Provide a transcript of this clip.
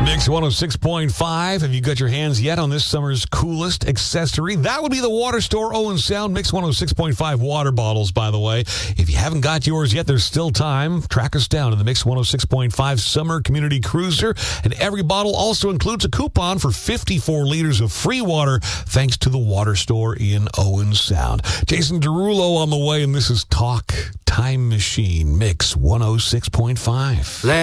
Mix 106.5. Have you got your hands yet on this summer's coolest accessory? That would be the Water Store Owen Sound Mix 106.5 water bottles, by the way. If you haven't got yours yet, there's still time. Track us down in the Mix 106.5 Summer Community Cruiser. And every bottle also includes a coupon for 54 liters of free water, thanks to the Water Store in Owen Sound. Jason Derulo on the way, and this is Talk Time Machine Mix 106.5.